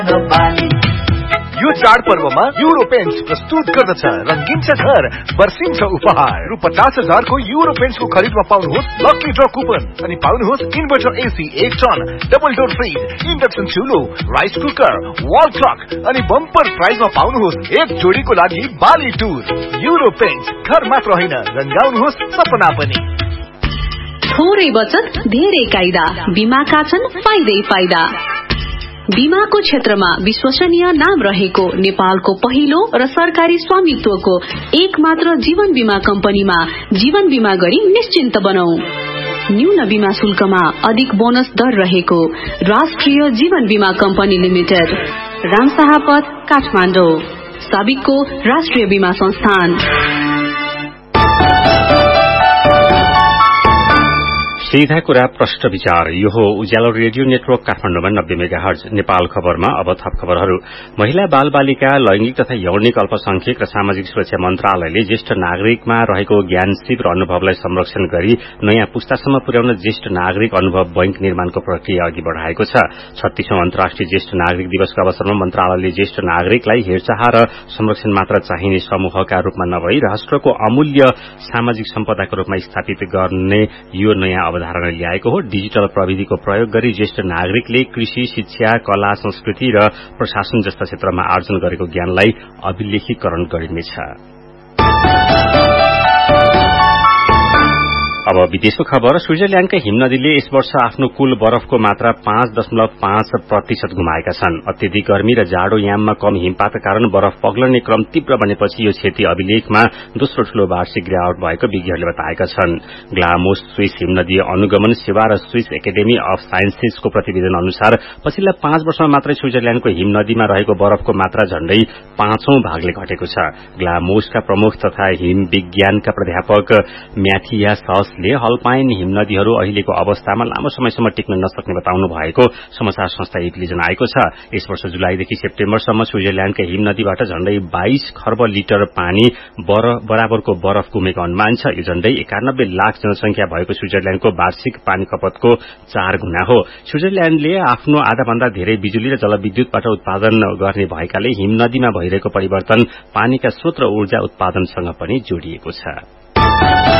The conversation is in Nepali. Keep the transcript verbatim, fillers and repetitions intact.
यो चाडपर्वमा युरो पेन्ट्स प्रस्तुत गर्दछ रंगीन छ घर बर्सिन्छ उपहार रु पचास हजारको युरो पेन्ट्सको खरिदमा पाउनुहोस् लकी ड्र कुपन अनि पाउनुहोस् इन्भर्टर एसी एक ton double door fridge induction चुलो rice cooker wall clock अनि बम्पर प्राइजमा पाउनुहोस् एक जोडीको लागि बाली टुर। युरो पेन्ट्स घर मात्र होइन रंगाउनुहोस् सपना पनि। थोरै बचत धेरै कायदा बीमाका छन् फाइदै फाइदा। बीमाको क्षेत्रमा विश्वसनीय नाम रहेको नेपालको पहिलो र सरकारी स्वामित्वको एक मात्र जीवन बीमा कम्पनीमा जीवन बीमा गरी निश्चिन्त बनाऊ। न्यून बीमा शुल्कमा अधिक बोनस दर रहेको राष्ट्रिय जीवन बीमा कम्पनी लिमिटेड, रामशाहपथ, काठमाडौँ। साबिकको राष्ट्रिय बीमा संस्थान। सीधा कुरा प्रश्न विचार। यो हो उज्यालो रेडियो नेटवर्क काठमाडौँमा नब्बे मेगाहर्ज। नेपाल खबरमा अब थप खबरहरू। महिला बाल बालिका लैंगिक तथा यौनिक अल्पसंख्यक र सामाजिक सुरक्षा मन्त्रालयले ज्येष्ठ नागरिकमा रहेको ज्ञान सिप र अनुभवलाई संरक्षण गरी नयाँ पुस्तासम्म पुर्याउन ज्येष्ठ नागरिक अनुभव बैंक निर्माणको प्रक्रिया अघि बढ़ाएको छ। छत्तीसौं अन्तर्राष्ट्रिय ज्येष्ठ नागरिक दिवसको अवसरमा मन्त्रालयले ज्येष्ठ नागरिकलाई हेरचाह र संरक्षण मात्र चाहिने समूहका रूपमा नभई राष्ट्रको अमूल्य सामाजिक सम्पदाको रूपमा स्थापित गर्ने यो नयाँ धारणा ल्याएको हो। डिजिटल प्रविधिको प्रयोग गरी ज्येष्ठ नागरिकले कृषि, शिक्षा, कला, संस्कृति र प्रशासन जस्ता क्षेत्रमा आर्जन गरेको ज्ञानलाई अभिलेखीकरण गरिनेछ। अब विदेशको खबर। स्विजरल्याण्डका हिमनदीले यस वर्ष आफ्नो कुल बरफको मात्रा पाँच दशमलव पाँच प्रतिशत गुमाएका छन्। अत्यधिक गर्मी र जाडो याममा कम हिमपातका कारण बरफ पग्लने क्रम तीव्र बनेपछि यो क्षति अभिलेखमा दोस्रो ठूलो वार्षिक गिरावट भएको विज्ञहरूले बताएका छन्। ग्लामोस स्विस हिमनदीय अनुगमन सेवा र स्विस एकाडेमी अफ साइन्सेसको प्रतिवेदन अनुसार पछिल्ला पाँच वर्षमा मात्रै स्विजरल्याण्डको हिमनदीमा रहेको बरफको मात्रा झण्डै पाँचौं भागले घटेको छ। ग्लामोसका प्रमुख तथा हिम विज्ञानका प्राध्यापक म्याथिया सस ले हल्पाइन हिमनदीहरू अहिलेको अवस्थामा लामो समयसम्म टिक्न नसक्ने बताउनु भएको समाचार संस्था एपीले जनाएको छ। यस वर्ष जुलाईदेखि सेप्टेम्बरसम्म स्विजरल्याण्डका हिमनदीबाट झण्डै बाइस खर्ब लिटर पानी बराबरको बरफ गुमेको अनुमान छ। यो झण्डै एकानब्बे लाख जनसंख्या भएको स्विजरल्याण्डको वार्षिक पानी खपतको चार गुणा हो। स्विजरल्याण्डले आफ्नो आधाभन्दा धेरै बिजुली र जलविद्युतबाट उत्पादन गर्ने भएकाले हिमनदीमा भइरहेको परिवर्तन पानीका स्रोत र ऊर्जा उत्पादनसँग पनि जोडिएको छ।